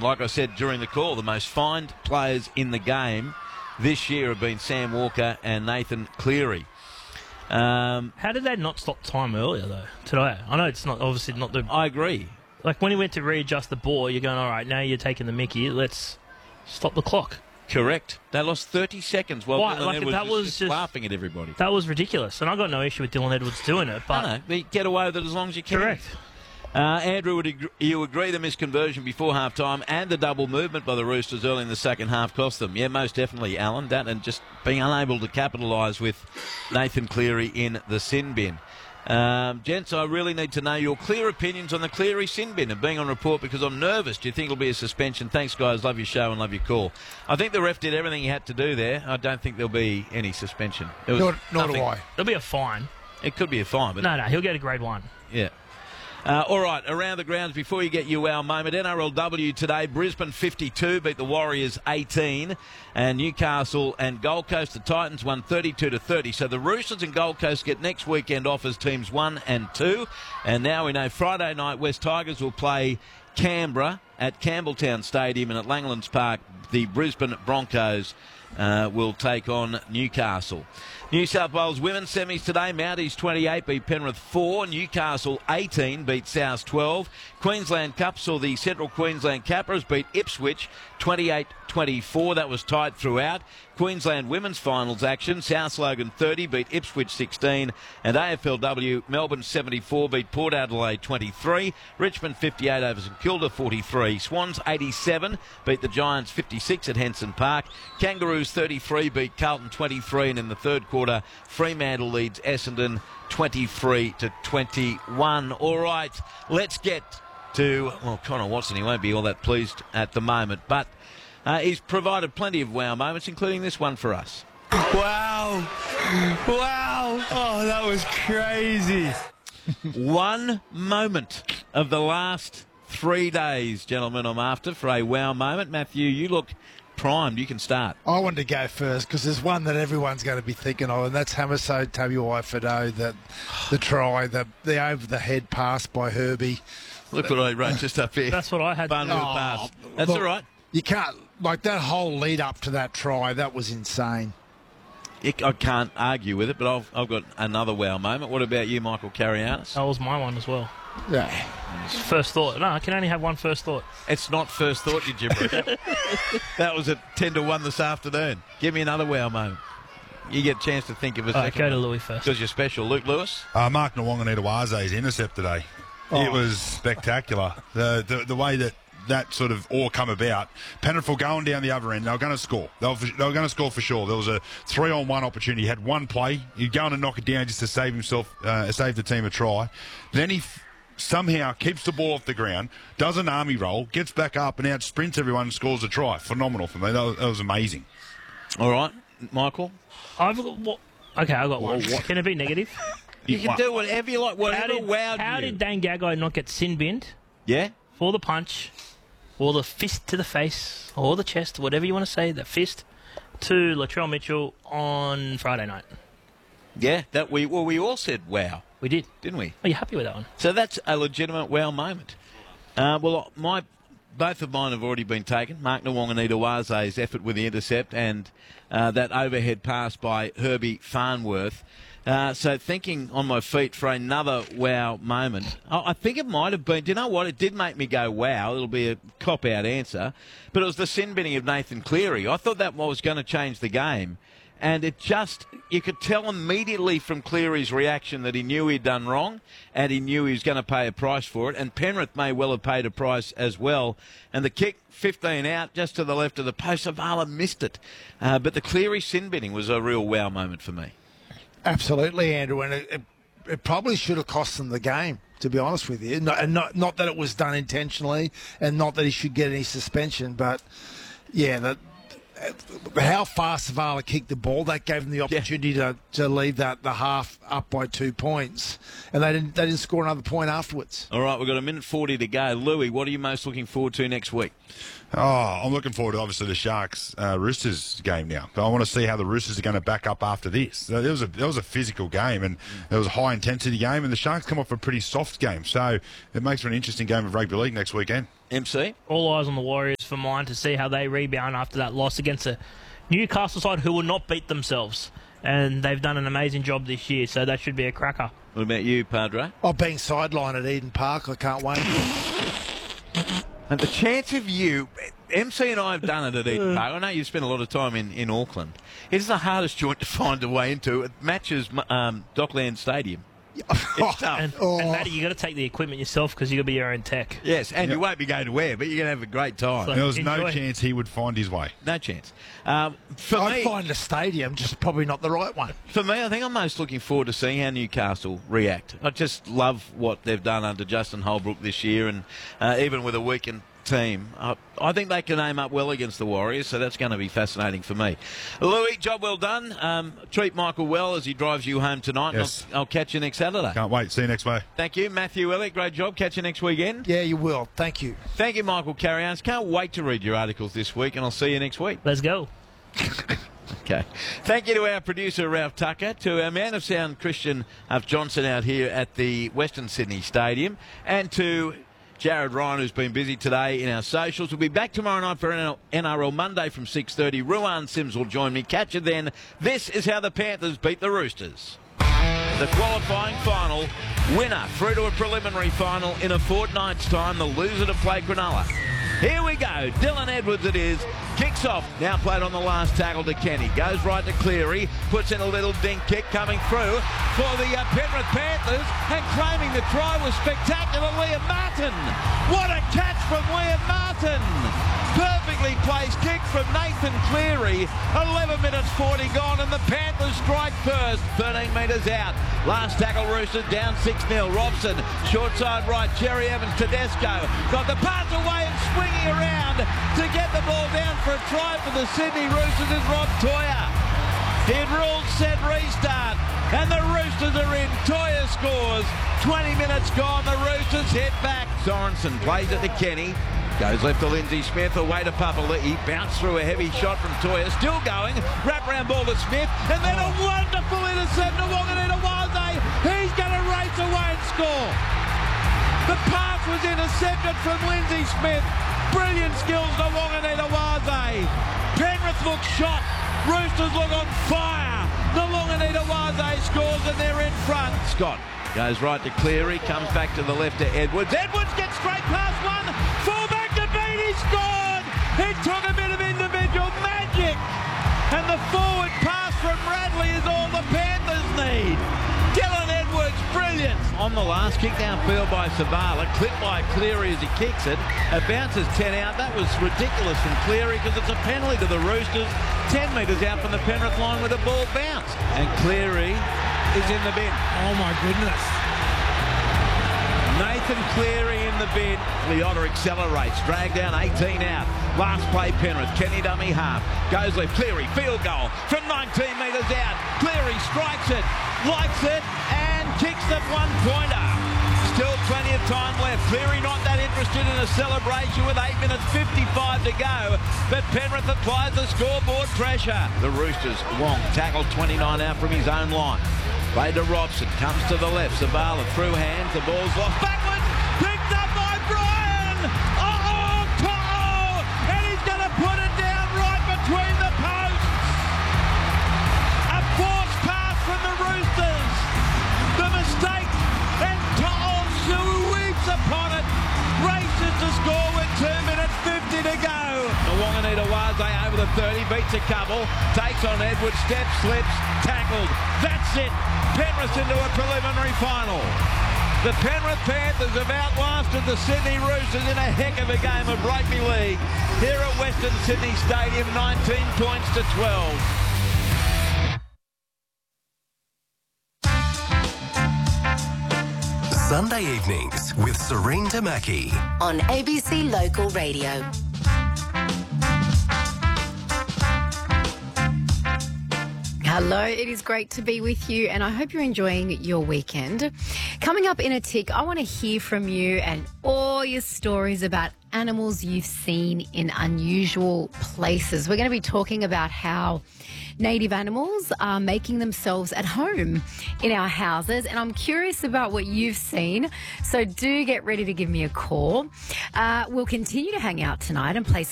like I said during the call, the most fined players in the game this year have been Sam Walker and Nathan Cleary. How did they not stop time earlier, though, today? I know it's not obviously not the... I agree. Like, when he went to readjust the ball, you're going, all right, now you're taking the mickey, let's stop the clock. Correct. They lost 30 seconds while Why? Dylan Like, Edwards that was just just- laughing at everybody. That was ridiculous, and I got no issue with Dylan Edwards doing it, but... No, but get away with it as long as you can. Correct. Andrew, would you agree the misconversion before half-time and the double movement by the Roosters early in the second half cost them? Yeah, most definitely, Alan. That and just being unable to capitalise with Nathan Cleary in the sin bin. Gents, I really need to know your clear opinions on the Cleary sin bin and being on report because I'm nervous. Do you think it'll be a suspension? Thanks, guys. Love your show and love your call. I think the ref did everything he had to do there. I don't think there'll be any suspension. Nor do I. There'll be a fine. It could be a fine, but... No, he'll get a grade 1. Yeah. All right, around the grounds, before you get your wow moment, NRLW today, Brisbane 52 beat the Warriors 18, and Newcastle and Gold Coast, the Titans won 32-30. So the Roosters and Gold Coast get next weekend off as teams 1 and 2, and now we know Friday night West Tigers will play Canberra at Campbelltown Stadium, and at Langlands Park the Brisbane Broncos will take on Newcastle. New South Wales women's semis today. Mounties 28 beat Penrith 4. Newcastle 18 beat South 12. Queensland Cup saw the Central Queensland Capras beat Ipswich 28-24. That was tight throughout. Queensland women's finals action. South Logan 30 beat Ipswich 16. And AFLW Melbourne 74 beat Port Adelaide 23. Richmond 58 over St Kilda 43. Swans 87 beat the Giants 56 at Henson Park. Kangaroos 33 beat Carlton 23. And in the third quarter, Fremantle leads Essendon 23-21. All right, let's get to, well, Connor Watson. He won't be all that pleased at the moment, but he's provided plenty of wow moments, including this one for us. Wow. Wow. Oh, that was crazy. One moment of the last 3 days, gentlemen, I'm after for a wow moment. Matthew, you look primed. You can start. I wanted to go first because there's one that everyone's going to be thinking of, and that's Hamiso Tabuai-Fidow, the try, the over-the-head pass by Herbie. Look what I wrote just up here. That's what I had. Fun with the pass. That's look, all right. You can't, like that whole lead up to that try, that was insane. I can't argue with it, but I've got another wow moment. What about you, Michael Carianis? That was my one as well. Yeah. First thought. No, I can only have one first thought. It's not first thought, you gibber. That was at 10-1 this afternoon. Give me another wow moment. You get a chance to think of a second. Go to Louis first. Because you're special. Luke Lewis? Mark Nawonga-Nitawaze's intercept today. It was spectacular. The way that sort of all come about. Penrith were going down the other end. They were going to score. They were going to score for sure. There was a 3-on-1 opportunity. He had one play. He'd go on and knock it down just to save himself, save the team a try. Then he somehow keeps the ball off the ground, does an army roll, gets back up and out sprints everyone and scores a try. Phenomenal for me. That was amazing. All right, Michael? I've got what? Okay, I got one. Can it be negative? You can do whatever you like. Whatever wowed How you. did Dane Gagai not get sin binned Yeah? for the punch, or the fist to the face, or the chest, whatever you want to say, the fist, to Latrell Mitchell on Friday night? Yeah, that we all said wow, We did. didn't we? Are you happy with that one? So that's a legitimate wow moment. Both of mine have already been taken. Mark Nawonga-Nitawaze's effort with the intercept and that overhead pass by Herbie Farnworth. So thinking on my feet for another wow moment, I think it might have been, do you know what? It did make me go wow. It'll be a cop-out answer. But it was the sin binning of Nathan Cleary. I thought that was going to change the game. And it just, you could tell immediately from Cleary's reaction that he knew he'd done wrong and he knew he was going to pay a price for it. And Penrith may well have paid a price as well. And the kick, 15 out, just to the left of the post. Zavala missed it. But the Cleary sin binning was a real wow moment for me. Absolutely, Andrew, and it probably should have cost them the game, to be honest with you. Not that it was done intentionally, and not that he should get any suspension, but yeah, how fast Zavala kicked the ball, that gave them the opportunity to leave the half up by 2 points, and they didn't score another point afterwards. All right, we've got 1:40 to go. Louis, what are you most looking forward to next week? Oh, I'm looking forward to, obviously, the Sharks-Roosters game now. But I want to see how the Roosters are going to back up after this. There was a physical game, and there was a high-intensity game, and the Sharks come off a pretty soft game. So it makes for an interesting game of rugby league next weekend. MC? All eyes on the Warriors for mine to see how they rebound after that loss against a Newcastle side who will not beat themselves. And they've done an amazing job this year, so that should be a cracker. What about you, Padre? Oh, being sidelined at Eden Park, I can't wait. And the chance of you... MC and I have done it at Eden Park. I know you spent a lot of time in Auckland. It is the hardest joint to find a way into. It matches Dockland Stadium. It's tough. And Matty, you got to take the equipment yourself because you got to be your own tech. Yes, and you won't be going to where, but you're going to have a great time. So- There was no Enjoy. chance he would find his way. No chance. For I'd me, find a stadium, just probably not the right one. I think I'm most looking forward to seeing how Newcastle react. I just love what they've done under Justin Holbrook this year, and even with a weakened team, I think they can aim up well against the Warriors, so that's going to be fascinating for me. Louis, job well done. Treat Michael well as he drives you home tonight. Yes. I'll catch you next Saturday. Can't wait. See you next way. Thank you, Matthew Elliott. Great job. Catch you next weekend. Yeah, you will. Thank you. Thank you, Michael Carrions. Can't wait to read your articles this week, and I'll see you next week. Let's go. Okay. Thank you to our producer, Ralph Tucker, to our man of sound, Christian Johnson, out here at the Western Sydney Stadium, and to Jared Ryan, who's been busy today in our socials. We'll be back tomorrow night for NRL Monday from 6:30. Ruan Sims will join me. Catch you then. This is how the Panthers beat the Roosters. The qualifying final, winner through to a preliminary final in a fortnight's time, the loser to play Cronulla. Here we go. Dylan Edwards it is. Kicks off. Now played on the last tackle to Kenny. Goes right to Cleary. Puts in a little dink kick coming through for the Penrith Panthers. And claiming the try was spectacular, Liam Martin. What a catch from Liam Martin. Perfectly placed kick from Nathan Cleary. 11 minutes 40 gone and the Panthers strike first. 13 metres out. Last tackle Roosters down 6-0. Robson. Short side right. Cherry Evans. Tedesco. Got the pass away and swinging around to get the ball down for a try for the Sydney Roosters is Rob Toya. He'd ruled set restart and the Roosters are in. Toya scores. 20 minutes gone. The Roosters hit back. Sorensen plays it to Kenny. Goes left to Lindsay Smith, away to Papali'i. Bounced through a heavy shot from Toya. Still going. Wraparound ball to Smith. And then a wonderful intercept to Wanganita-Waze. He's going to race away and score. The pass was intercepted from Lindsay Smith. Brilliant skills to Wanganita-Waze. Penrith look shot. Roosters look on fire. The Wanganita-Waze scores and they're in front. Scott goes right to Cleary. Comes back to the left to Edwards. Edwards gets straight past one. Full back to Beat. He scored. He took a bit of individual magic. And the forward pass from Radley is all the Panthers need. Dylan Edwards, brilliant. On the last kick downfield by Savala, clipped by Cleary as he kicks it. It bounces 10 out. That was ridiculous from Cleary because it's a penalty to the Roosters. 10 metres out from the Penrith line where the ball bounced. And Cleary is in the bin. Oh, my goodness. Nathan Cleary in the bin. Leota accelerates. Dragged down 18 out. Last play Penrith. Kenny dummy half. Goes left. Cleary field goal from 19 metres out. Cleary strikes it. Likes it. And kicks the one-pointer. Still plenty of time left. Cleary not that interested in a celebration with 8 minutes 55 to go. But Penrith applies the scoreboard pressure. The Roosters, Wong tackled 29 out from his own line. Played to Robson, comes to the left. Savala through hands, the ball's lost. Backwards, picked up by Bryan. To'o! And he's going to put it down right between the posts. A forced pass from the Roosters. The mistake, and To'o sweeps upon it. Races to score with 2 minutes 50 to go. Wanganita-Waze over the 30, beats a couple, takes on Edwards, steps, slips, tackled. That's it. Penrith into a preliminary final. The Penrith Panthers have outlasted the Sydney Roosters in a heck of a game of rugby league here at Western Sydney Stadium, 19 points to 12. Sunday evenings with Serene Damaki on ABC Local Radio. Hello, it is great to be with you and I hope you're enjoying your weekend. Coming up in a tick, I want to hear from you and all your stories about animals you've seen in unusual places. We're going to be talking about how native animals are making themselves at home in our houses, and I'm curious about what you've seen, so do get ready to give me a call. We'll continue to hang out tonight and play some